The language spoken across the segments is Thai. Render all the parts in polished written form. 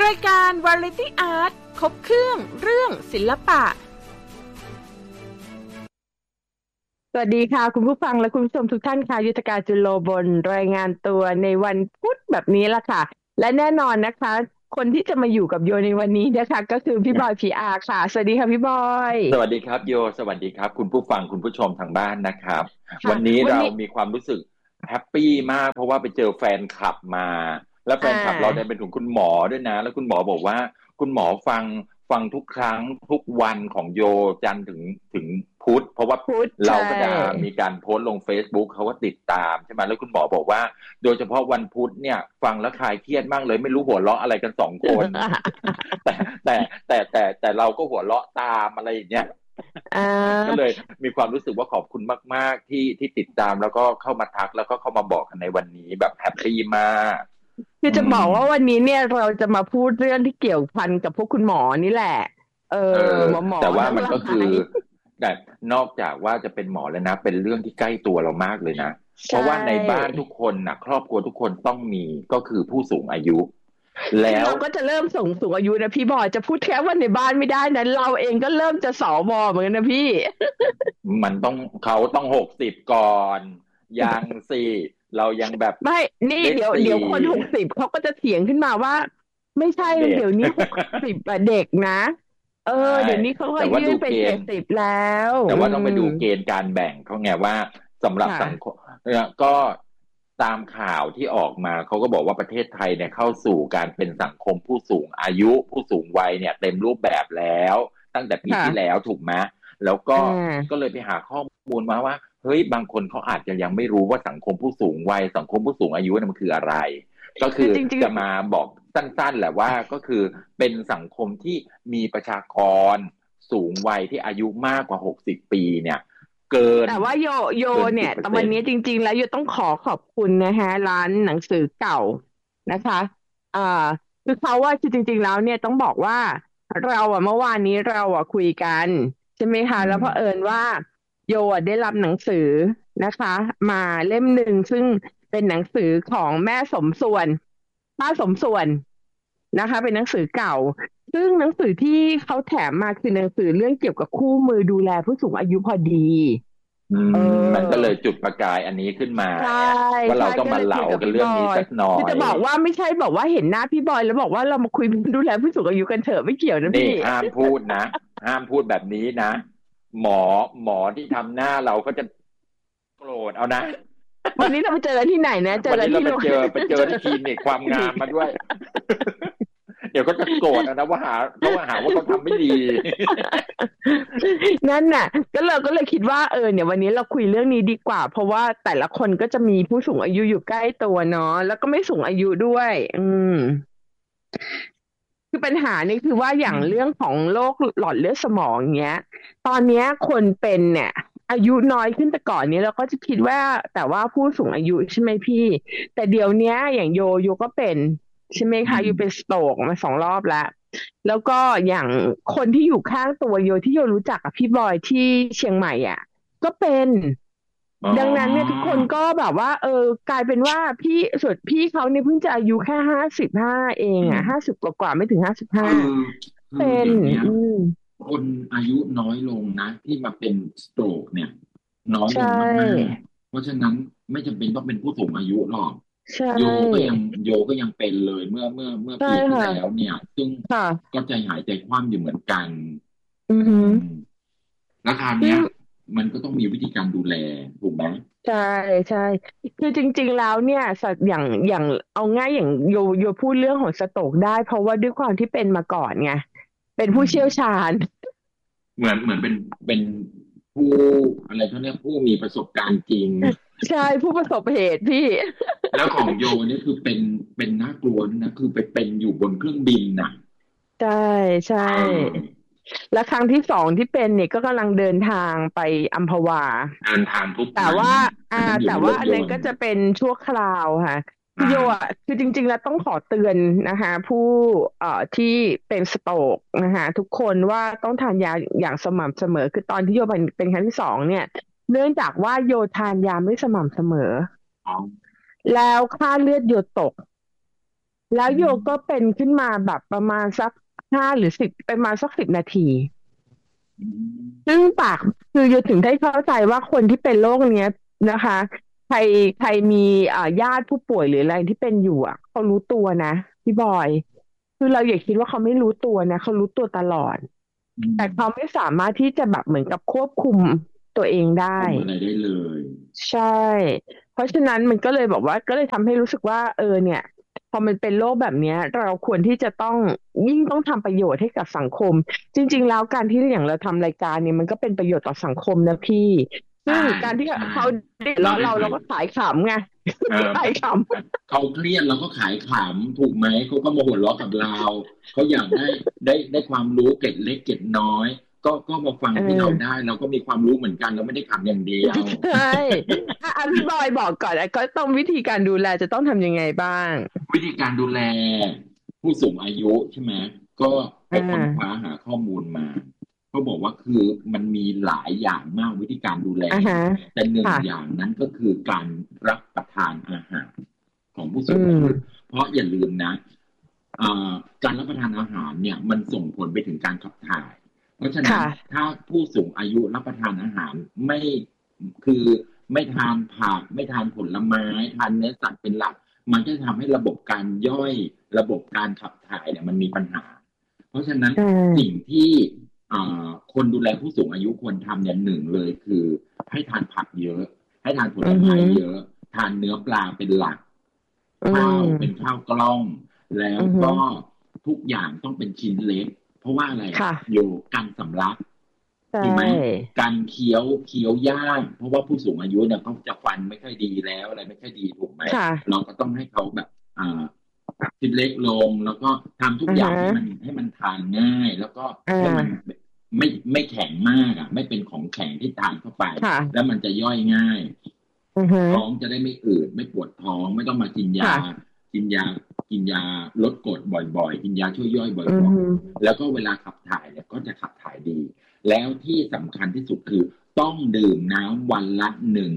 ายการ Variety Art ครบเครื่องเรื่องศิลปะสวัสดีค่ะคุณผู้ฟังและคุณผู้ชมทุกท่านค่ะยุทธการจุลโลบนรายงานตัวในวันพุธแบบนี้ละค่ะและแน่นอนนะคะคนที่จะมาอยู่กับโยในวันนี้นะคะก็คือพี่บอยพีอาร์ค่ะสวัสดีค่ะพี่บอยสวัสดีครับโยสวัสดีครับคุณผู้ฟังคุณผู้ชมทางบ้านนะครับวัค่ะนนี้เราวันนี้มีความรู้สึกแฮปปี้มากเพราะว่าไปเจอแฟนคลับมาแล้วแฟอ่นคลับเราเนี่ยาเป็นถึงคุณหมอด้วยนะแล้วคุณหมอบอกว่าคุณหมอฟังทุกครั้งทุกวันของโยจันทร์ถึงพุธเพราะว่าพุธเราใช่ก็จะมีการโพสต์ลง Facebook เขาก็ติดตามใช่ไหมแล้วคุณหมอบอกว่าโดยเฉพาะวันพุธเนี่ยฟังแล้วคลายเครียดมากเลยไม่รู้หัวเราะอะไรกัน2 คนแต่แต่เราก็หัวเราะตามอะไรอย่างเงี้ยอ่าก็เลยมีความรู้สึกว่าขอบคุณมากๆที่ติดตามแล้วก็เข้ามาทักแล้วก็เข้ามาบอกกันในวันนี้แบบแฮปปี้มากคืออืจะบอกมว่าวันนี้เนี่ยเราจะมาพูดเรื่องที่เกี่ยวพันกับพวกคุณหมอนี่แหละเอเออหมอแต่ว่าทั้งหลามันก็คือยแต่นอกจากว่าจะเป็นหมอแล้วนะเป็นเรื่องที่ใกล้ตัวเรามากเลยนะเพใช่ราะว่าในบ้านทุกคนนะครอบครัวทุกคนต้องมีก็คือผู้สูงอายุแล้วคือเราก็จะเริ่มสูงอายุนะพี่บอยจะพูดแค่ว่าในบ้านไม่ได้นะเราเองก็เริ่มจะสวเหมือนกันนะพี่มันต้องเขาต้อง60ก่อนยังสิเรายังแบบไม่นี่เลขเดี๋ยวสี่คน60เขาก็จะเถียงขึ้นมาว่าไม่ใช่เด็กเดี๋ยวนี้60อะเด็กนะใช่เดี๋ยวนี้เขาก็แต่ว่ายื่นไปดูเกณฑ์ 70แล้วแต่ว่าต้องไปดูเกณฑ์การแบ่งเขาไงว่าสำหรับค่ะสังคมเนี่ยก็ตามข่าวที่ออกมาเขาก็บอกว่าประเทศไทยเนี่ยเข้าสู่การเป็นสังคมผู้สูงอายุผู้สูงวัยเนี่ยเต็มรูปแบบแล้วตั้งแต่ปีที่แล้ค่ะวถูกไหมแล้วอ่ก็าเลยไปหาข้อมูลมาว่าเฮ้ยบางคนเขาอาจจะยังไม่รู้ว่าสังคมผู้สูงวัยสังคมผู้สูงอายุเนี่ยมันคืออะไร ก็คือคือจริงจะมาบอกสั้นๆแหละว่าก็คือเป็นสังคมที่มีประชากรสูงวัยที่อายุมากกว่า60 ปีเนี่ยเกินๆแต่ว่าโยเกินเนี่ยแต่วัน 10% นี้จริงๆแล้วโยต้องขอบคุณนะฮะร้านหนังสือเก่านะคะอ่าคือเขาว่าคือจริงๆแล้วเนี่ยต้องบอกว่าเราเมื่อวานนี้เราคุยกันใช่ไหมคะอืแล้วเผอิมญว่าโยได้รับหนังสือนะคะมาเล่มหนึ่งซึ่งเป็นหนังสือของแม่สมส่วนป้าสมส่วนนะคะเป็นหนังสือเก่าซึ่งหนังสือที่เขาแถมมาคือหนังสือเรื่องเกี่ยวกับคู่มือดูแลผู้สูงอายุพอดีอืเมันก็ออเลยจุดประกายอันนี้ขึ้นมาใช่ไงว่าเราใช่ต้องมาเหลาก็เลยคุยกับกันเรื่องนี้พี่บอยสักหน่อยคือจะบอกว่าไม่ใช่บอกว่าเห็นหน้าพี่บอยแล้วบอกว่าเรามาคุยดูแลผู้สูงอายุกันเถอะไม่เกี่ยวนะนี่พี่ห้ามพูดนะห้ามพูดแบบนี้นะหมอหมอที่ทำหน้าเราก็จะโกรธเอานะวันนี้เราไปเจอกันที่ไหนนะเจอวันนี้เรากันที่โรงไปเจอที่คลินิกความงามมาด้วย เดี๋ยวก็จะโกรธนะว่าหาว่าเขาทำไม่ดีนั่นน่ะก็เลยคิดว่าเนี่ยวันนี้เราคุยเรื่องนี้ดีกว่าเพราะว่าแต่ละคนก็จะมีผู้สูงอายุอยู่ใกล้ตัวเนาะแล้วก็ไม่สูงอายุด้วยม คือปัญหานี่คือว่าออืย่างมเรื่องของโรคหลอดเลือดสมองเงี้ยตอนเนี้ยคนเป็นเนี่ยอายุน้อยขึ้นแต่ก่อนนี้เราก็จะคิดว่าแต่ว่าผู้สูงอายุใช่ไหมพี่แต่เดี๋ยวเนี้ยอย่างโยก็เป็นใช่ไหมอืมคะโยเป็นสโตรกมา2 รอบแล้วก็อย่างคนที่อยู่ข้างตัวโยที่โยรู้จักกับพี่บอยที่เชียงใหม่อ่ะก็เป็นอ๋อดังนั้นเนี่ยทุกคนก็แบบว่ากลายเป็นว่าพี่เขาเนี่ยเพิ่งจะอายุแค่55เองอืมอ่ะ50 กว่าไม่ถึง55 คือคือเป็นเดี๋ยวเนี้ยอืมคนอายุน้อยลงนะที่มาเป็นสโตรกเนี่ยน้อยใชลงมาก่ๆเพราะฉะนั้นไม่จำเป็นต้องเป็นผู้สูงอายุหรอกใชโย่ก็ยังเป็นเลยเมื่อใช่ปีที่ค่ะแล้วเนี่ยซึ่งค่ะก็ใจหายใจคว่ำอยู่เหมือนกันอืออืหือมแล้วคราวซึ่งเนี้ยมันก็ต้องมีวิธีการดูแลถูกไหมใช่ใช่คือจริงๆแล้วเนี่ยสัตว์อย่างเอาง่ายอย่างโยพูดเรื่องของสโตรกได้เพราะว่าด้วยความที่เป็นมาก่อนไงเป็นอืมผู้เชี่ยวชาญเหมือนเป็นผู้อะไรเขาเนี่ยผู้มีประสบการณ์จริงใช่ผู้ประสบเหตุพี่แล้วของโยนี่คือเป็นน่ากลัวด้วยนะคือไปเป็นอยู่บนเครื่องบินน่ะใช่ใช่เออและครั้งที่2ที่เป็นเนี่ยก็กำลังเดินทางไปอัมพวาเดินทางทุกแต่วันว่าอยู่แต่ในรถยว่าอันนั้นนต์ก็จะเป็นชั่วคราวค่ะคือโยอ่าคือจริงๆแล้วต้องขอเตือนนะคะผู้ที่เป็นสโตรกนะคะทุกคนว่าต้องทานยาอย่างสม่ำเสมอคือตอนที่โยเป็นครั้งที่2เนี่ยเนื่องจากว่าโยทานยาไม่สม่ำเสมออ๋อแล้วค่าเลือดโยตกแล้วอืโยมก็เป็นขึ้นมาแบบประมาณสัก5 หรือ 10ประมาณสัก10 นาทีอืมซึ่งปากคือโยถึงได้เข้าใจว่าคนที่เป็นโรคเนี้ยนะคะใครใครมีญาติผู้ป่วยหรืออะไรที่เป็นอยู่อ่ะเขารู้ตัวนะพี่บอยคือเราอย่าคิดว่าเขาไม่รู้ตัวนะเขารู้ตัวตลอดอืมแต่เขาไม่สามารถที่จะแบบเหมือนกับควบคุมตัวเองได้คุมอะไรได้เลยใช่ เพราะฉะนั้นมันก็เลยบอกว่าก็เลยทำให้รู้สึกว่าเนี่ยพอมันเป็นโรคแบบเนี้ยเราควรที่จะต้องยิ่งต้องทำประโยชน์ให้กับสังคมจริงๆแล้วการที่อย่างเราทำรายการเนี่ยมันก็เป็นประโยชน์ต่อสังคมนะพี่ซึ่ใช่งการที่ใช่เขาเดือดร้อนเราได้ถ่ายเราก็ขายขำไงแบขายบขเขาเครียดเราก็ขายขำถูกไหมเขาก็มาหัวเราะกับเราเขาอยากได้ความรู้เกร็ดเล็กเกร็ดน้อยก็มาฟัำงที่เราได้เราก็มีความรู้เหมือนกันเราไม่ได้ขำอย่างเดียวใช่พี่บอยบอกก่อนก็ต้องวิธีการดูแลจะต้องทำยังไงบ้างวิธีการดูแลผู้สูงอายุใช่ไหมก็ไปอ่ค้นคว้าาหาข้อมูลมาก็บอกว่าคือมันมีหลายอย่างมากวิธีการดูแลอ่าฮะแต่หนึ่งค่ะอย่างนั้นก็คือการรับประทานอาหารของผู้อืสูงอามยุเพราะอย่าลืมนะการรับประทานอาหารเนี่ยมันส่งผลไปถึงการขับถ่าย เพราะฉะนั้นค่ะถ้าผู้สูงอายุรับประทานอาหารไม่คือไม่ทานผักไม่ทานผลไม้ทานเนื้อสัตว์เป็นหลักมันก็จะทำให้ระบบการย่อยระบบการขับถ่ายเนี่ยมันมีปัญหาเพราะฉะนั้นใช่สิ่งที่คนดูแลผู้สูงอายุควรทำอย่างหนึ่งเลยคือให้ทานผักเยอะให้ทานผลไม้อือหือเยอะทานเนื้อปลาเป็นหลักอืข้าวเป็นมข้าวกล้องแล้วอือหือก็ทุกอย่างต้องเป็นชิ้นเล็กเพราะว่าอะไรค่ะโยกันสำลักใชถูกไหม่การเคี้ยวย่างเพราะว่าผู้สูงอายุเนี่ยเขาจะฟันไม่ค่อยดีแล้วอะไรไม่ค่อยดีถูกไหมเราค่ะก็ต้องให้เขาแบบตัดชิ้นเล็กลงแล้วก็ทำทุกอือฮะอย่างให้มันทานง่ายแล้วก็อ่ให้มันาไม่แข็งมากไม่เป็นของแข็งที่ทานเข้าไปค่ะแล้วมันจะย่อยง่ายอือฮะท้องจะได้ไม่อืดไม่ปวดท้องไม่ต้องมากินยาค่ะกินยากินยาลดกรดบ่อยๆกินยาช่วยย่อยอือบ่อยฮึๆแล้วก็เวลาขับถ่ายเนี่ยก็จะขับถ่ายดี แล้วที่สำคัญที่สุดคือต้องดื่มน้ำวันละ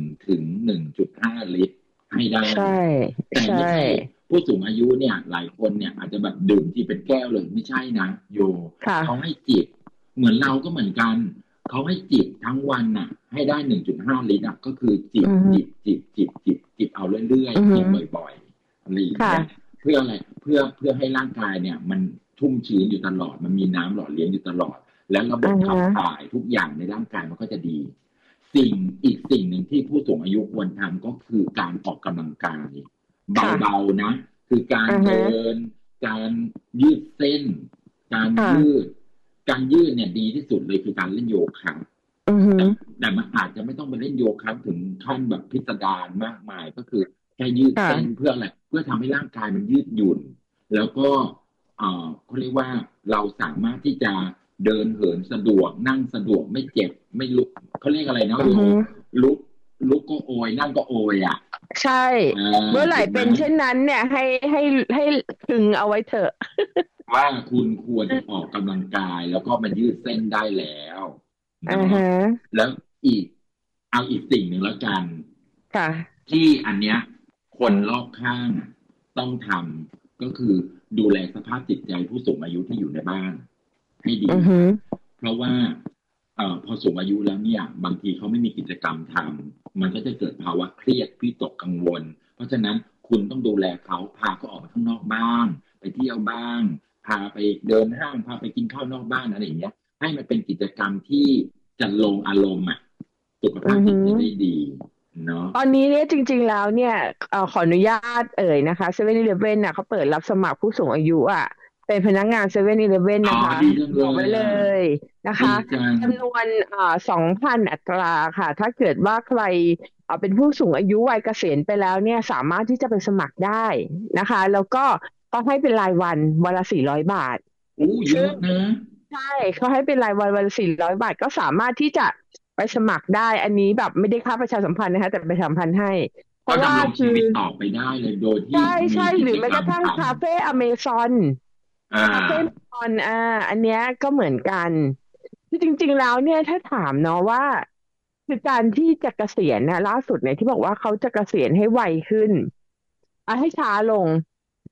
1 ถึง 1.5 ลิตรให้ได้ใช่แต่ใช่ไม่ใช่ผู้สูงอายุเนี่ยหลายคนเนี่ยอาจจะแบบดื่มที่เป็นแก้วเลยไม่ใช่นะโยเขาค่ะให้จิบเหมือนเราก็เหมือนกันเขาให้จิบทั้งวันน่ะให้ได้1.5 ลิตรก็คือจิบอือฮึจิบเอาเรื่อยอือฮึๆจิบบ่อยๆอะไรอย่างค่ะเงี้ยเพื่ออะไรเพื่อให้ร่างกายเนี่ยมันชุ่มชื้นอยู่ตลอดมันมีน้ำหล่อเลี้ยงอยู่ตลอด แล้วระบบขับอือฮะถ่ายทุกอย่างในร่างกายมันก็จะดีสิ่งหนึ่งที่ผู้สูงอายุควรทำก็คือการออกกำลังกายเบาค่ะๆนะคือการอือฮะเดินการยืดเส้นการยืค่ะดการยืดเนี่ยดีที่สุดเลยคือการเล่นโยคะอือฮึแต่มันอาจจะไม่ต้องไปเล่นโยคะถึงขั้นแบบพิสดารมากมายก็คือแค่ยืดเส้นค่ะเพื่ออะไรเพื่อทำให้ร่างกายมันยืดหยุ่นแล้วก็เขาเรียกว่าเราสามารถที่จะเดินเหินสะดวกนั่งสะดวกไม่เจ็บไม่ลุกเขาเรียกอะไรนะโยอือฮึลุกลุกก็โอยนั่งก็โอยใช่เมื่อไหร่ถูกไหมเป็นเช่นนั้นเนี่ยให้พึงเอาไว้เถอะว่าคุณควรจะออกกำลังกายแล้วก็มายืดเส้นได้แล้วอือเนาะฮะแล้วอีกเอาอีกสิ่งหนึ่งแล้วกันค่ะที่อันเนี้ยคนรอบข้างต้องทำก็คือดูแลสภาพจิตใจผู้สูงอายุที่อยู่ในบ้านให้ดีอือฮึเพราะว่าพอสูงอายุแล้วเนี่ยบางทีเขาไม่มีกิจกรรมทำมันก็จะเกิดภาวะเครียดวิตกกังวลเพราะฉะนั้นคุณต้องดูแลเขาพาเขาออกมาข้างนอกบ้างไปเที่ยวบ้างพาไปเดินห้างพาไปกินข้าวนอกบ้านอะไรอย่างเงี้ยให้มันเป็นกิจกรรมที่จะลงอารมณ์สุขภาพอือฮึจิตจะได้ดีเนาะตอนนี้เนี่ยจริงๆแล้วเนี่ยขออนุญาตนะคะเซเว่นอีเลฟเว่นน่ะเขาเปิดรับสมัครผู้สูงอายุเป็นพนักงานเซเว่นอีเลฟเว่นอ๋อนะคะดีจังเลบอกไว้เลยยนะคะดีจังจำนวน2,000อัตราค่ะถ้าเกิดว่าใครเป็นผู้สูงอายุวัยเกษียณไปแล้วเนี่ยสามารถที่จะไปสมัครได้นะคะแล้วก็ก็ให้เป็นรายวันวันละ400 บาทโอ้เยซึ่งอะนะใช่เขาให้เป็นรายวันวันละ400 บาทก็สามารถที่จะไปสมัครได้อันนี้แบบไม่ได้ค่าประชาสัมพันธ์นะคะแต่ประชาสัมพันธ์ให้เพราะว่าก็ดำรงชีคือวิตต่อไปได้เลยโดยที่ใช่ใช่มีกิหรือแม้จกรรมทกระทั่งคาเฟ่อเมซอนำคาเฟ่อเมซอนอันเนี้ยก็เหมือนกันที่จริงๆแล้วเนี่ยถ้าถามเนาะว่าคือการที่จะเกษียณนะล่าสุดเนี่ยที่บอกว่าเขาจะเกษียณให้ไวขึ้นให้ช้าลง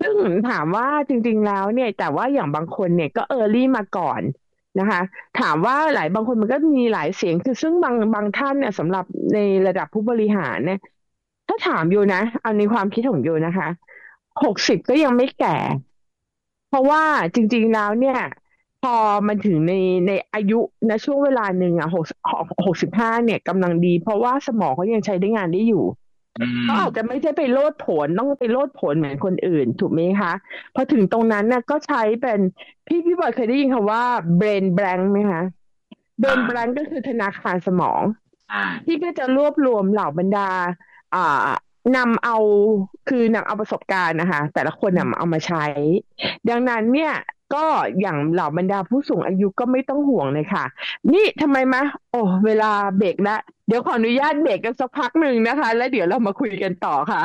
ซึ่งถามว่าจริงๆแล้วเนี่ยแต่ว่าอย่างบางคนเนี่ยก็เออร์ลี่มาก่อนนะคะถามว่าหลายบางคนมันก็มีหลายเสียงคือซึ่งบางท่านเนี่ยสำหรับในระดับผู้บริหารเนี่ยถ้าถามอยู่นะเอาในความคิดของอยู่นะคะ60ก็ยังไม่แก่ เพราะว่าจริงๆแล้วเนี่ยพอมันถึงในอายุนะช่วงเวลาหนึ่งอ่ะ65เนี่ยกำลังดีเพราะว่าสมองเขายังใช้ได้งานได้อยู่อืเขามอาจจะไม่ใช่ไปโลดโผนต้องไปโลดโผนเหมือนคนอื่นถูกไหมคะพอถึงตรงนั้นน่ะก็ใช้เป็นพี่บอยเคยได้ยินคำว่า brain blank ไหมคะอ่า brain blank ก็คือธนาคารสมองอ่าที่ก็จะรวบรวมเหล่าบรรดาอ่านำเอาคือนำเอาประสบการณ์นะคะแต่ละคนนำเอามาใช้ดังนั้นเนี่ยก็อย่างเหล่าบรรดาผู้สูงอายุก็ไม่ต้องห่วงเลยค่ะนี่ทำไมมะโอ้เวลาเบรกแล้วเดี๋ยวขออนุญาตเบรกกันสักพักหนึ่งนะคะแล้วเดี๋ยวเรามาคุยกันต่อค่ะ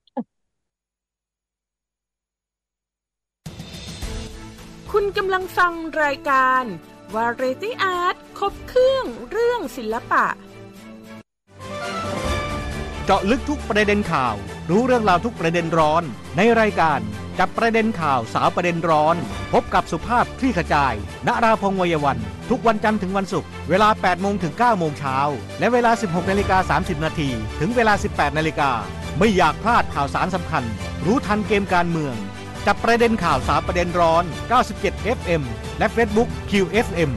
คุณกำลังฟังรายการ Variety Art ครบเครื่องเรื่องศิลปะเจาะลึกทุกประเด็นข่าวรู้เรื่องราวทุกประเด็นร้อนในรายการจับประเด็นข่าวสาวประเด็นร้อนพบกับสุภาพคลี่ขจายณราพงษ์วัยวันทุกวันจันทร์ถึงวันศุกร์เวลา 8 โมงถึง 9 โมงเช้าและเวลา 16:30 นาทีถึงเวลา 18 นาฬิกาไม่อยากพลาดข่าวสารสำคัญรู้ทันเกมการเมืองจับประเด็นข่าวสาวประเด็นร้อน97 FM และ Facebook QFM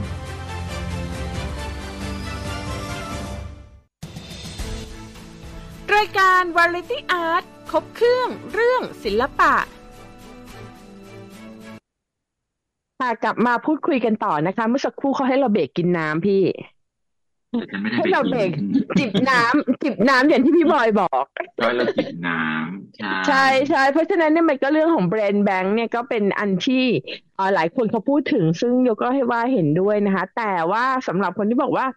รายการ Variety Art ครบเครื่องเรื่องศิลปะค่ะกลับมาพูดคุยกันต่อนะคะเมื่อสักครู่เขาให้เราเบรกกินน้ำพี่แต่ฉันไม่ได้ให้ไปเรากิเบรกนจิบน้ำอย่างที่พี่บอยบอกก็เราจิบน้ำใช่ใช่เพราะฉะนั้นเนี่ยมันก็เรื่องของ brain bank เนี่ยก็เป็นอันที่หลายคนเขาพูดถึงซึ่งโยก็ให้ว่าเห็นด้วยนะคะแต่ว่าสำหรับคนที่บอกว่า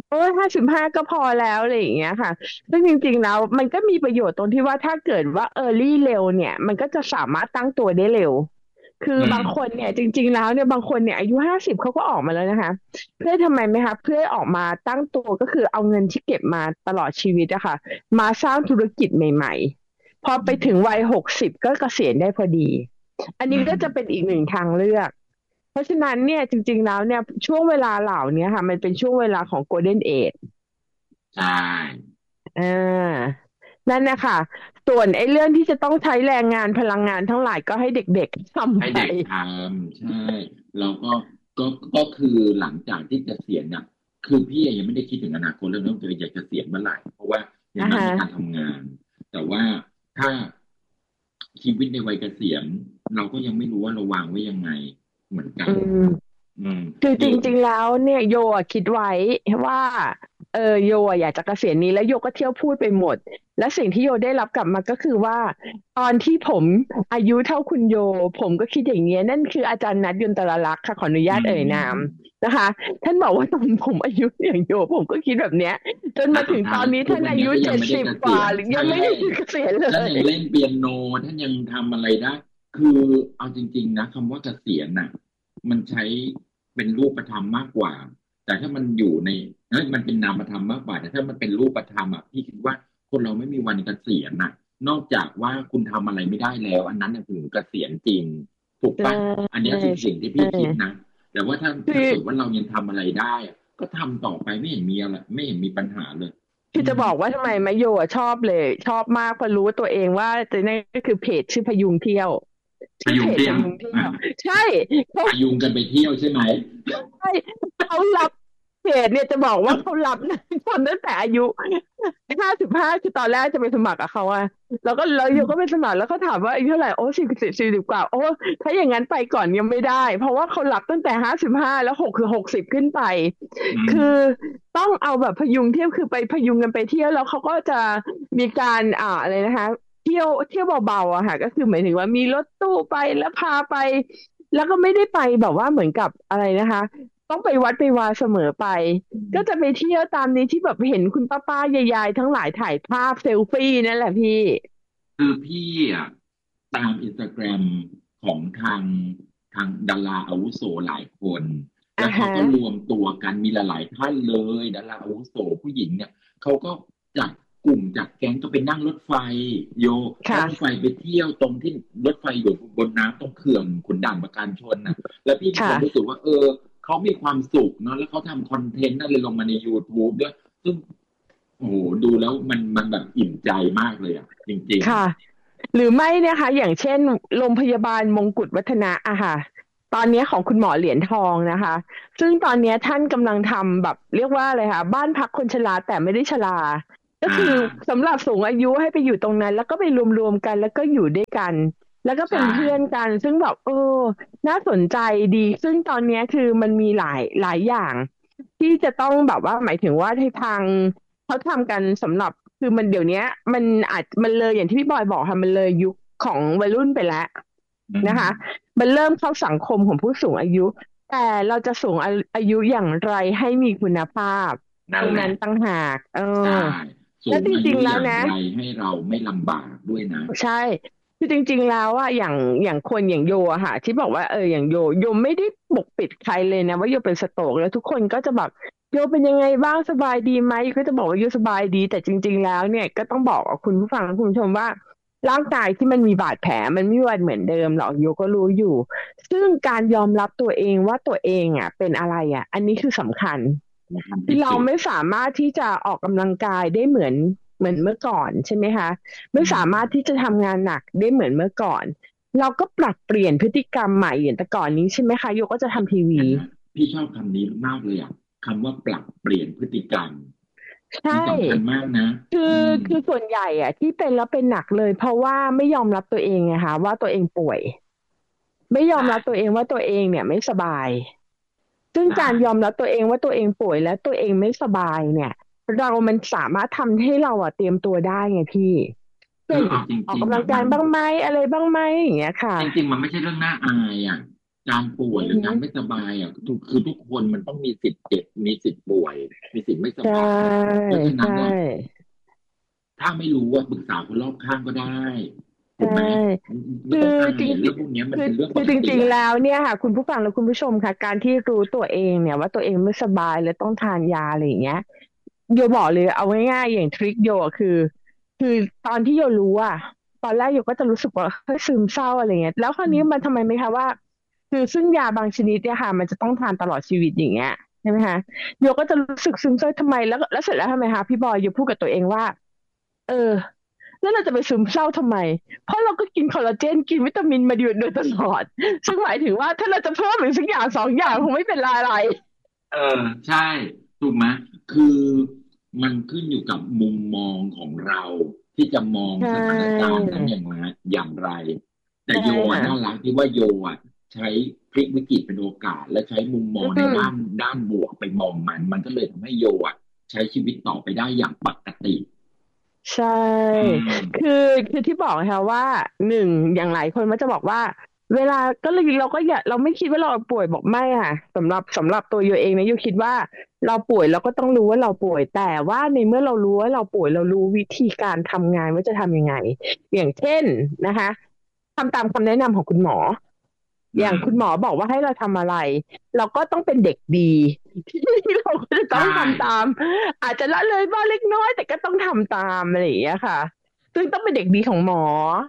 55ก็พอแล้วอะไรอย่างเงี้ยค่ะซึ่งจริงๆแล้วมันก็มีประโยชน์ตรงที่ว่าถ้าเกิดว่า early เร็วเนี่ยมันก็จะสามารถตั้งตัวได้เร็วคือบางคนเนี่ยจริงๆแล้วเนี่ยบางคนเนี่ยอายุ50เขาก็ออกมาแล้วนะคะเพื่อทำไมไหมคะเพื่อออกมาตั้งตัวก็คือเอาเงินที่เก็บมาตลอดชีวิตอะค่ะมาสร้างธุรกิจใหม่ๆ พอไปถึงวัย60ก็เกษียณได้พอดี อันนี้ก็จะเป็นอีกหนึ่งทางเลือก เพราะฉะนั้นเนี่ยจริงๆแล้วเนี่ยช่วงเวลาเหล่านี้ค่ะมันเป็นช่วงเวลาของ Golden Age ใช่อ่านั่นนะคะส่วนไอ้เรื่องที่จะต้องใช้แรงงานพลังงานทั้งหลายก็ให้เด็กๆทำให้ไปเด็กทำใช่เราก็คือหลังจากที่เกษียณเนี่ยคือพี่ยังไม่ได้คิดถึงอนาคตเรื่องตัวเองอยากเกษียณเมื่อไหร่เพราะว่ายังต้องมีการทำงาน แต่ว่าถ้าชีวิตในวัยเกษียณเราก็ยังไม่รู้ว่าเราวางไว้ยังไงเหมือนกันอืม คือโยจริงๆแล้วเนี่ยโยอะคิดไว้ว่าโยอะอยากจะเกษียณนี้แล้วโยก็เที่ยวพูดไปหมดและสิ่งที่โยได้รับกลับมาก็คือว่าตอนที่ผมอายุเท่าคุณโยผมก็คิดอย่างเงี้ยนั่นคืออาจารย์นัทยนตรลักษณ์ค่ะขออนุญาตเอ่ยนามนะคะท่านบอกว่าตอนผมอายุอย่างโยผมก็คิดแบบเนี้ยจนมาถึงตอนนี้ท่านอายุ70กว่าหรือยังไม่ได้เกษียณเลท่านยยังเล่นเปียโนท่านยังทำอะไรได้คือเอาจริงๆนะคำว่าเกษียณน่ะมันใช้เป็นรูปธรรมมากกว่าแต่ถ้ามันอยู่ในมันเป็นนามธรรมมากกว่าแต่ถ้ามันเป็นรูปธรรมอ่ะพี่คิดว่าคนเราไม่มีวันเกษียณน่ะนอกจากว่าคุณทำอะไรไม่ได้แล้วอันนั้นถึงเกษียณจริงถูกปะอันนี้คือสิ่งที่พี่คิดนะแต่ว่าถ้าเกิดว่าเรายังทำอะไรได้ก็ทำต่อไปไม่เห็นมีอะไรไม่เห็นมีปัญหาเลยคือจะบอกว่าทำไมมะโยอะชอบเลยชอบมากเพราะรู้ว่าตัวเองว่าจะนั่นก็คือเพจชื่อพยุงเที่ยวพยุงเที่ยวใช่เขาพยุงกันไปเที่ยวใช่ไหมใช่เขารับเพจเนี่ยจะบอกว่าเขารับคนตั้งแต่อายุ55คือตอนแรกจะไปสมัครกับเขาอะแล้วก็เราโยก็ไปสมัครแล้วเขาถามว่าอายุเท่าไหร่โอ้40กว่าโอ้ถ้าอย่างนั้นไปก่อนยังไม่ได้เพราะว่าเขารับตั้งแต่55แล้ว6คือ60ขึ้นไปคือต้องเอาแบบพยุงเที่ยวคือไปพยุงกันไปเที่ยวแล้วเขาก็จะมีการอะไรนะคะเที่ยวเบาๆอะค่ะก็คือหมายถึงว่ามีรถตู้ไปแล้วพาไปแล้วก็ไม่ได้ไปแบบว่าเหมือนกับอะไรนะคะต้องไปวัดไปวาเสมอไปก็จะไปเที่ยวตามนี้ที่แบบเห็นคุณป้ายายๆทั้งหลายถ่ายภาพเซลฟี่นั่นแหละพี่คือพี่อ่ะตามอินสตาแกรมของทางดาราอาวุโสหลายคนแล้วเขาอ่าฮะก็รวมตัวกันมีหลายๆท่านเลยดาราอาวุโสผู้หญิงเนี่ยเขาก็จัดกลุ่มจากแก๊งก็ไปนั่งรถไฟโยนั่งรถไฟไปเที่ยวตรงที่รถไฟอยู่บนน้ำตรงเขื่อนขุนด่านประการชนน่ะแล้วพี่มีความรู้สึกว่าเขามีความสุขเนาะแล้วเขาทำคอนเทนต์อะไรลงมาใน YouTube ด้วยซึ่งโอ้โหดูแล้วมันแบบอิ่มใจมากเลยอ่ะจริงๆค่ะหรือไม่เนี่ยค่ะอย่างเช่นโรงพยาบาลมงกุฎวัฒนะอะค่ะตอนนี้ของคุณหมอเหรียญทองนะคะซึ่งตอนนี้ท่านกำลังทำแบบเรียกว่าอะไรคะบ้านพักคนชราแต่ไม่ได้ชราก็คือสำหรับสูงอายุให้ไปอยู่ตรงนั้นแล้วก็ไปรวมๆกันแล้วก็อยู่ด้วยกันแล้วก็เป็นเพื่อนกันซึ่งแบบน่าสนใจดีซึ่งตอนนี้คือมันมีหลายอย่างที่จะต้องแบบว่าหมายถึงว่าให้ทางเขาทำกันสำหรับคือมันเดี๋ยวนี้มันเลยอย่างที่พี่บอยบอกค่ะมันเลยยุคของวัยรุ่นไปแล้วนะคะมันเริ่มเข้าสังคมของผู้สูงอายุแต่เราจะสูงอายุอย่างไรให้มีคุณภาพตรงนั้นตั้งหากแล้วจริงๆแล้วนะให้เราไม่ลำบากด้วยนะใช่คือจริงๆแล้วอะอย่างคนอย่างโยอะค่ะที่บอกว่าอย่างโยไม่ได้ปกปิดใครเลยนะว่าโยเป็นสโตรกแล้วทุกคนก็จะแบบโยเป็นยังไงบ้างสบายดีไหมก็จะบอกว่าโยสบายดีแต่จริงๆแล้วเนี่ยก็ต้องบอกกับคุณผู้ฟังคุณผู้ชมว่าร่างกายที่มันมีบาดแผลมันไม่วันเหมือนเดิมหรอกโยก็รู้อยู่ซึ่งการยอมรับตัวเองว่าตัวเองอะเป็นอะไรอะอันนี้คือสำคัญที่เราไม่สามารถที่จะออกกำลังกายได้เหมือนเมื่อก่อนใช่ไหมคะไม่สามารถที่จะทำงานหนักได้เหมือนเมื่อก่อนเราก็ปรับเปลี่ยนพฤติกรรมใหม่อย่างแต่ก่อนนี้ใช่ไหมคะโยก็จะทำทีวีพี่ชอบคำนี้มากเลยอ่ะคำว่าปรับเปลี่ยนพฤติกรรมใช่สำคัญมากนะคือส่วนใหญ่อ่ะที่เป็นแล้วเป็นหนักเลยเพราะว่าไม่ยอมรับตัวเองไงคะว่าตัวเองป่วยไม่ยอมรับตัวเองว่าตัวเองเนี่ยไม่สบายซึ่งการยอมรับตัวเองว่าตัวเองป่วยและตัวเองไม่สบายเนี่ยมันสามารถทำให้เราเตรียมตัวได้ไงพี่เช่นออกกำลังกายบ้างไหมอะไรบ้างไหมอย่างเงี้ยค่ะจริงๆมันไม่ใช่เรื่องน่าอายอ่ะการป่วยหรือการไม่สบายอ่ะคือทุกคนมันต้องมีสิทธิ์เจ็บมีสิทธิ์ป่วยมีสิทธิ์ไม่สบายเพราะฉะนั้นถ้าไม่รู้ว่าปรึกษาคนรอบข้างก็ได้ถูกไหมคือจริงเรื่องพวกนี้มันเป็นเรื่องปกติจริงๆแล้วเนี่ยค่ะคุณผู้ฟังและคุณผู้ชมค่ะการที่รู้ตัวเองเนี่ยว่าตัวเองไม่สบายและต้องทานยาอะไรอย่างเงี้ยโยบอกเลยเอาง่ายๆอย่างทริคโยคือตอนที่โยรู้ตอนแรกโยก็จะรู้สึกว่าเฮ้ยซึมเศร้าอะไรเงี้ยแล้วคราวนี้มันทำไมไหมคะว่าคือซึ่งยาบางชนิดเนี่ยค่ะมันจะต้องทานตลอดชีวิตอย่างเงี้ยใช่ไหมคะโยก็จะรู้สึกซึมเศร้าทำไมแล้วเสร็จแล้วทำไมคะพี่บอยโยพูดกับตัวเองว่าแล้วเราจะไปซึมเศร้าทำไมเพราะเราก็กินคอลลาเจนกินวิตามินมาโดยตลอดซึ่งหมายถึงว่าถ้าเราจะเพิ่มอีกสักอย่าง2 อย่างคงไม่เป็นไรใช่ถูกไหมคือมันขึ้นอยู่กับมุมมองของเราที่จะมองสถานการณ์นั้นอย่างไรแต่โยน่ารักที่ว่าโยใช้พลิกวิกฤตเป็นโอกาสและใช้มุมมองในด้านบวกไปมองมันก็เลยทำให้โยใช้ชีวิตต่อไปได้อย่างปกติใช่คือที่บอกค่ะว่าอย่างหลายคนมันจะบอกว่าเวลาก็เลยเราไม่คิดว่าเราป่วยบอกไม่ค่ะสำหรับตัวโยเองนะโยคิดว่าเราป่วยเราก็ต้องรู้ว่าเราป่วยแต่ว่าในเมื่อเรารู้ว่าเราป่วยเรารู้วิธีการทำงานว่าจะทำยังไงอย่างเช่นนะคะทำตามคำแนะนำของคุณหมออย่างคุณหมอบอกว่าให้เราทำอะไรเราก็ต้องเป็นเด็กดีเราก็จะต้องทำตามอาจจะละเลยบ้างเล็กน้อยแต่ก็ต้องทำตามอะไรอย่างเงี้ยค่ะซึ่งต้องเป็นเด็กดีของหมอ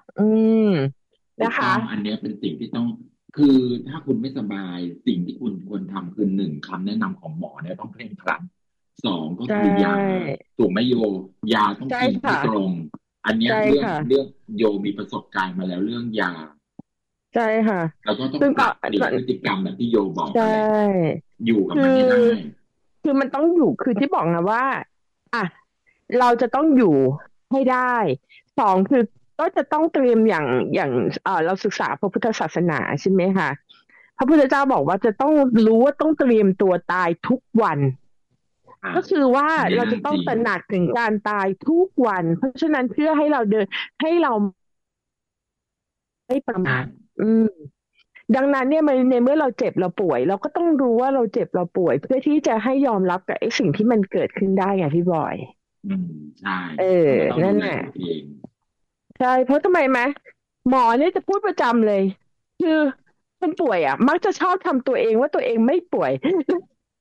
นะคะอันนี้เป็นสิ่งที่ต้องคือถ้าคุณไม่สบายสิ่งที่คุณควรทำคือ1คำแนะนำของหมอเนี่ยต้องเคร่งครัด2ก็คือยาถูกไหมโยยาต้องกินให้ตรงอันนี้เรื่องโยมีประสบการณ์มาแล้วเรื่องยาใช่ค่ะเราก็ต้องปรับเปลี่ยนพฤติกรรมแบบที่โยบอกอยู่กับมันได้คือมันต้องอยู่คือที่บอกนะว่าเราจะต้องอยู่ให้ได้2คือก็จะต้องเตรียมอย่างเราศึกษาพระพุทธศาสนาใช่ไหมคะพระพุทธเจ้าบอกว่าจะต้องรู้ว่าต้องเตรียมตัวตายทุกวันก็คือว่าเราจะต้องตระหนักถึงการตายทุกวันเพราะฉะนั้นเพื่อให้เราให้เราไม่ประมาทดังนั้นเนี่ยในเมื่อเราเจ็บเราป่วยเราก็ต้องรู้ว่าเราเจ็บเราป่วยเพื่อที่จะให้ยอมรับกับไอ้สิ่งที่มันเกิดขึ้นได้ไงพี่บอยใช่นั่นแหละใช่เพราะทำไมไหมหมอเนี่ยจะพูดประจำเลยคือคนป่วยมักจะชอบทำตัวเองว่าตัวเองไม่ป่วย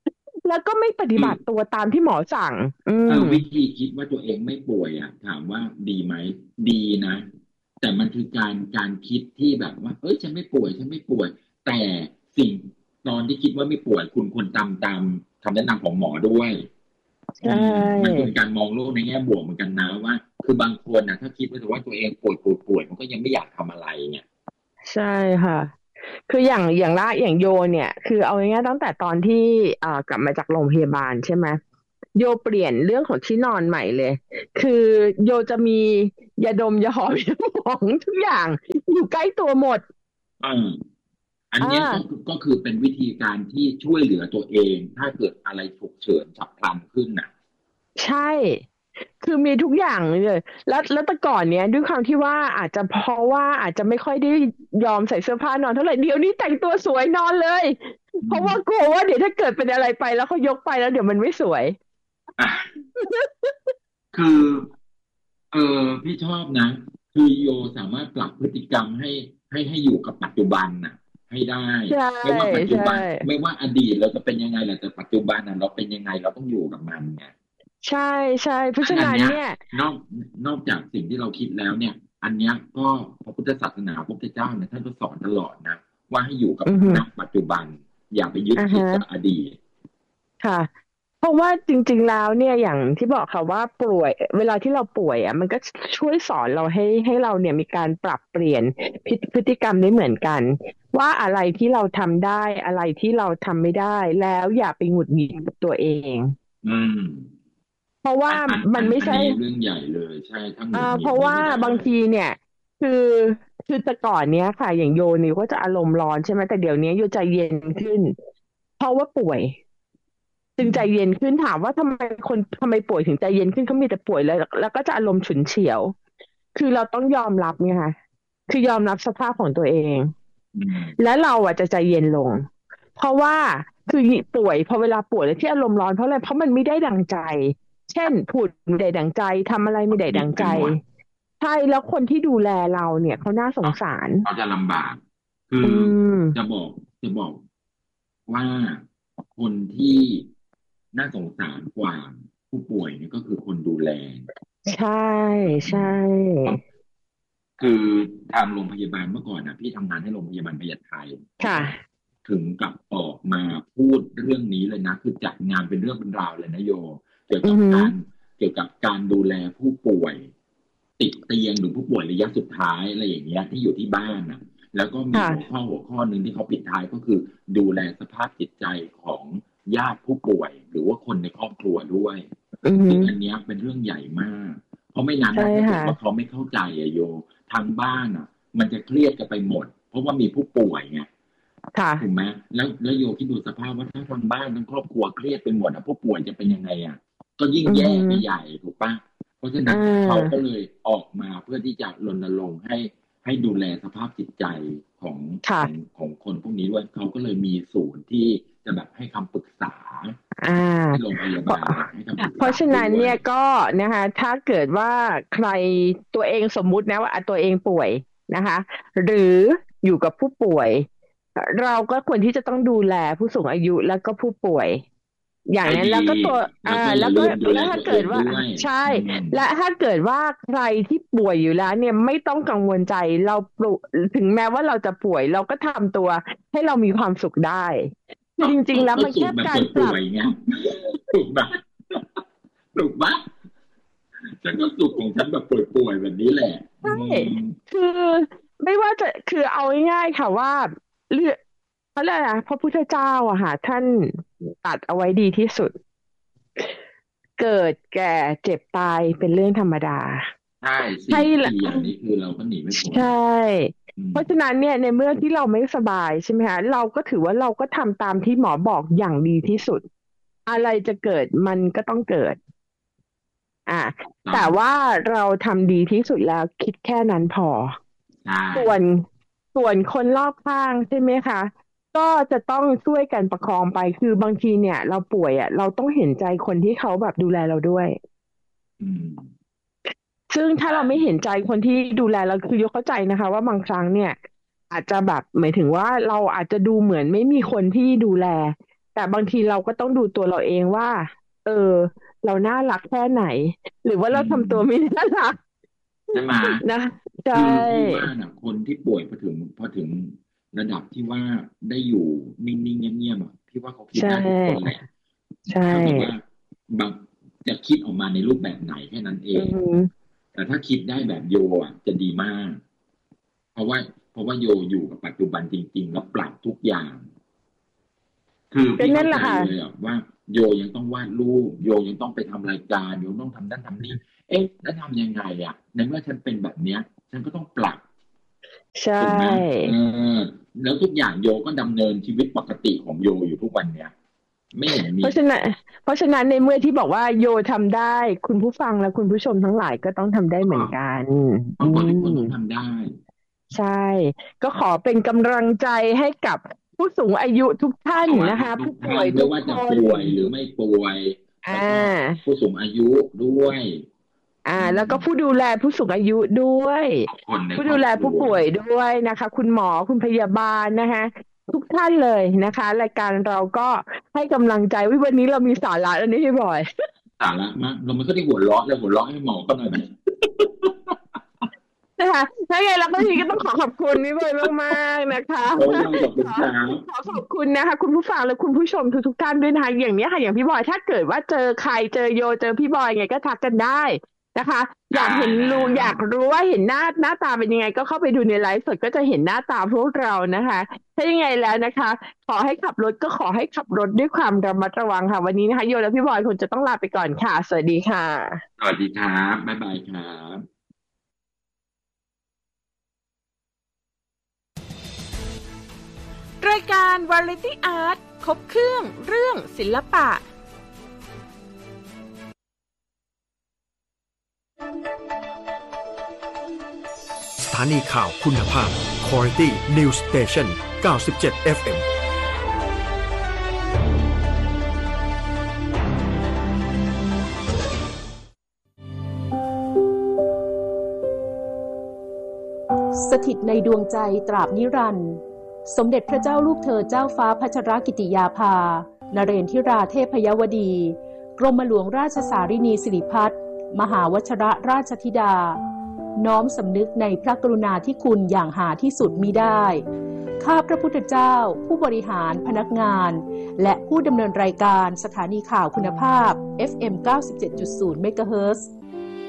แล้วก็ไม่ปฏิคือบัติตัวตามที่หมอสั่งวิธีคิดว่าตัวเองไม่ป่วยอ่ะถามว่าดีไหมดีนะแต่มันคือการคิดที่แบบว่าเอ้ยฉันไม่ป่วยฉันไม่ป่วยแต่สิ่งตอนที่คิดว่าไม่ป่วยคุณควรตามคำแนะนำของหมอด้วยใช่มันเป็นการมองโลกในแง่บวกเหมือนกันนะว่า คือบางคนนะถ้าคิดว่าตัวเองป่วยมันก็ยังไม่อยากทำอะไรเนี่ยใช่ค่ะ คืออย่างโยเนี่ย คือเอาง่ายๆตั้งแต่ตอนที่กลับมาจากโรงพยาบาลใช่ไหมโยเปลี่ยนเรื่องของที่นอนใหม่เลย คือโยจะมียาดมยาหอมยาหมองทุกอย่างอยู่ใกล้ตัวหมดอืมอันอ่าเนี้ยก็คือเป็นวิธีการที่ช่วยเหลือตัวเอง ถ้าเกิดอะไรฉุกเฉินฉับพลันขึ้นน่ะใช่ คือมีทุกอย่างเลยแล้วแต่ก่อนเนี้ยด้วยความที่ว่าอาจจะเพราะว่าอาจจะไม่ค่อยได้ยอมใส่เสื้อผ้านอนเท่าไหร่เดี๋ยวนี้แต่งตัวสวยนอนเลย เพราะว่ากลัวว่าเดี๋ยวถ้าเกิดเป็นอะไรไปแล้วเขายกไปแล้วเดี๋ยวมันไม่สวยอ่ะคือ พี่ชอบนะ คือโยสามารถปรับพฤติกรรมให้อยู่กับปัจจุบันน่ะ ให้ได้ใช่ไม่ว่าปัจจุใช่บัน ไม่ว่าอดีตเราจะเป็นยังไงแหละแต่ปัจจุบันน่ะเราเป็นยังไงเราต้องอยู่กับมันไงใช่ใช่เพราะซึ่ฉะงอันนั้นเนี้ยเนี่ยนอกจากสิ่งที่เราคิดแล้วเนี่ย อันเนี้ยก็พระพุทธศาสนาพระพุทธเจ้าเนี่ยท่านก็สอนตลอดนะว่าให้อยู่กับอือฮึณปัจจุบัน อย่าไปยึดอ่าติดฮะกับอดีตค่ะ เพราะว่าจริงๆแล้วเนี่ยอย่างที่บอกค่ะว่าป่วยเวลาที่เราป่วยอ่ะมันก็ช่วยสอนเราให้เราเนี่ยมีการปรับเปลี่ยนพฤติกรรมได้เหมือนกัน ว่าอะไรที่เราทำได้อะไรที่เราทำไม่ได้ แล้วอย่าไปหงุดหงิดกับตัวเองอืมเพราะว่ามันไม่ใช่อันนี้เรื่องใหญ่เลยใช่ถ้าหงุดหงิดเพราะว่าไม่ได้บางทีเนี่ย คือแต่ก่อนเนี้ยค่ะ อย่างโยนี่ก็จะอารมณ์ร้อนใช่ไหมแต่เดี๋ยวนี้โยใจเย็นขึ้น เพราะว่าป่วย จึงใจเย็นขึ้นถามว่าทำไมป่วยถึงใจเย็นขึ้นเขามีแต่ป่วยแล้วก็จะอารมณ์ฉุนเฉียว คือเราต้องยอมรับไงคะคือยอมรับสภาพของตัวเองอืมและเราอ่ะจะใจเย็นลง เพราะว่าคือป่วยพอเวลาป่วยแล้วที่อารมณ์ร้อนเพราะอะไรเพราะมันไม่ได้ดังใจ เช่นพูดไม่ได้ดังใจทำอะไรไม่ได้ดังใจ ใช่แล้วคนที่ดูแลเราเนี่ยเขาน่าสงสารเขาจะลำบาก คืออืมจะบอกว่าคนที่น่าสงสารกว่าผู้ป่วยเนี่ยก็คือคนดูแลใช่ใช่คือทางโรงพยาบาลเมื่อก่อนนะพี่ทำงานให้โรงพยาบาลพญาไทค่ะถึงกับออกมาพูดเรื่องนี้เลยนะ คือจัดงานเป็นเรื่องเป็นราวเลยนะโย เกี่ยวกับการดูแลผู้ป่วย ติดเตียงหรือผู้ป่วยระยะสุดท้ายอะไรอย่างเงี้ยที่อยู่ที่บ้านนะแล้วก็มีค่ะหัวข้อหนึ่งที่เขาปิดท้ายก็คือ ดูแลสภาพจิตใจของญาติผู้ป่วย หรือว่าคนในครอบครัวด้วยอือหืซึ่งออันเนี้ยเป็นเรื่องใหญ่มาก เพราะไม่นั้นใช่นะถ้าเกิดค่ะว่าเขาไม่เข้าใจอะโยทางบ้านอ่ะ มันจะเครียดกันไปหมด เพราะว่ามีผู้ป่วยไงค่ะถูกไหมแล้วโยคิดดูสภาพว่าถ้าทางบ้านทั้งครอบครัวเครียดไปหมดอ่ะผู้ป่วยจะเป็นยังไงอ่ะ ก็ยิ่งแย่ไปใหญ่ถูกปะเพราะฉะนั้นอ่าเขาก็เลยออกมาเพื่อที่จะรณรงค์ให้ดูแลสภาพจิตใจของค่ะของคนพวกนี้ด้วยเขาก็เลยมีศูนย์ที่จะแบบให้คำปรึกษาอ่าที่โรงพยาบาลให้คำปรึกษาเพราะฉะนั้นเนี่ยด้วยก็นะคะถ้าเกิดว่าใครตัวเองสมมุตินะว่าตัวเองป่วยนะคะ หรืออยู่กับผู้ป่วย เราก็ควรที่จะต้องดูแลผู้สูงอายุแล้วก็ผู้ป่วย อย่างนั้นแล้วก็ตัวแล้วก็อย่าลืมดูแลแล้วถ้าเกิดว่าตัวเองด้วยใช่อืมและถ้าเกิดว่าใครที่ป่วยอยู่แล้วเนี่ยไม่ต้องกังวลใจถึงแม้ว่าเราจะป่วย เราก็ทำตัวให้เรามีความสุขได้คือจริงๆแล้วมันแค่การปรับป่วยไงถูกปะถูกปะฉันก็สุขของฉันแบบป่วยๆแบบนี้แหละใช่ คือไม่ว่าจะคือเอาง่ายๆค่ะว่าเรื่องเขาเรียกอะไรนะพระพุทธเจ้าอะค่ะท่านตัดเอาไว้ดีที่สุด เกิดแก่เจ็บตายเป็นเรื่องธรรมดาใช่ใช่สิ่งละที่อย่างนี้คือเราก็หนีไม่พ้นใช่อืมเพราะฉะนั้นเนี่ยในเมื่อที่เราไม่สบายใช่ไหมคะเราก็ถือว่าเราก็ทำตามที่หมอบอกอย่างดีที่สุด อะไรจะเกิดมันก็ต้องเกิด แต่ว่าเราทำดีที่สุดแล้วคิดแค่นั้นพอใช่ส่วนคนรอบข้างใช่ไหมคะ ก็จะต้องช่วยกันประคองไปคือบางทีเนี่ย เราป่วยอ่ะ เราต้องเห็นใจคนที่เขาแบบดูแลเราด้วยอืมซึ่งถ้าเราไม่เห็นใจคนที่ดูแลเราคือยกเข้าใจนะคะ ว่าบางครั้งเนี่ย อาจจะแบบหมายถึงว่าเราอาจจะดูเหมือนไม่มีคนที่ดูแลแต่บางทีเราก็ต้องดูตัวเราเองว่า เราน่ารักแค่ไหน หรือว่าเราทำตัวไม่น่ารักใช่ไหมนะใช่คือพี่ว่าน่ะคนที่ป่วยพอถึงระดับที่ว่าได้อยู่นิ่งๆเงียบๆอ่ะพี่ว่าเขาคิดได้ทุกคนแหละใช่แต่ว่าบางจะคิดออกมาในรูปแบบไหนแค่นั้นเอง แต่ถ้าคิดได้แบบโยอ่ะจะดีมาก เพราะว่าโยอยู่กับปัจจุบันจริงๆแล้วปรับทุกอย่างคือพี่เข้าใจเลยอ่ะว่าโยยังต้องวาดรูปโยยังต้องไปทำรายการโยต้องทำนั่นทำนี่แล้วทำยังไงอ่ะในเมื่อฉันเป็นแบบเนี้ยฉันก็ต้องปรับใช่ถูกไหมแล้วทุกอย่างโยก็ดำเนินชีวิตปกติของโยอยู่ทุกวันเนี้ยไม่เห็นมีเพราะฉะนั้นในเมื่อที่บอกว่าโยทำได้คุณผู้ฟังและคุณผู้ชมทั้งหลายก็ต้องทำได้เหมือนกันทุกคนต้องทำได้ใช่ก็ขอเป็นกำลังใจให้กับผู้สูงอายุทุกท่านนะคะผู้ป่วยทุกคนไม่ว่าจะป่วยหรือไม่ป่วยผู้สูงอายุด้วยแล้วก็ผู้ดูแลผู้สูงอายุด้วยผู้ดูแลผู้ป่วยด้วยนะคะคุณหมอคุณพยาบาลนะคะทุกท่านเลยนะคะรายการเราก็ให้กำลังใจวันนี้เรามีสาระอันนี้พี่บอยสาระมากเราไม่ก็ได้หัวเราะให้หมอก็หน่อยนะคะถ้าไงเราก็ทีก็ต้องขอบคุณพี่บอยมากๆนะคะขอขอบคุณนะคะคุณผู้ฟังและคุณผู้ชมทุกท่านด้วยนะคะอย่างนี้ค่ะอย่างพี่บอยถ้าเกิดว่าเจอใครเจอโยเจอพี่บอยไงก็ทักกันได้นะคะอยากรู้ว่าเห็นหน้าตาเป็นยังไงก็เข้าไปดูในไลฟ์สดก็จะเห็นหน้าตาพวกเรานะคะถ้ายังไงแล้วนะคะขอให้ขับรถก็ขอให้ขับรถด้วยความระมัดระวังค่ะวันนี้นะคะโยและพี่บอยคงจะต้องลาไปก่อนค่ะสวัสดีค่ะสวัสดีครับบ๊ายบายครับรายการ Variety Art ครบเครื่องเรื่องศิลปะสถานีข่าวคุณภาพ Quality News Station 97 FM สถิตในดวงใจตราบนิรันดร์สมเด็จพระเจ้าลูกเธอเจ้าฟ้าพัชรกิติยาภานเรนทิราเทพยวดีกรมหลวงราชสารินีสิริพัฒน์มหาวชรราชธิดาน้อมสำนึกในพระกรุณาธิคุณอย่างหาที่สุดมิได้ข้าพระพุทธเจ้าผู้บริหารพนักงานและผู้ดำเนินรายการสถานีข่าวคุณภาพ FM 97.0 เมกะเฮิรตซ์